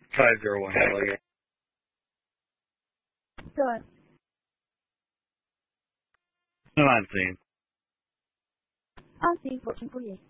501 Hello. Rồi. No, I'm seeing. Xin bộ chính phủ gì?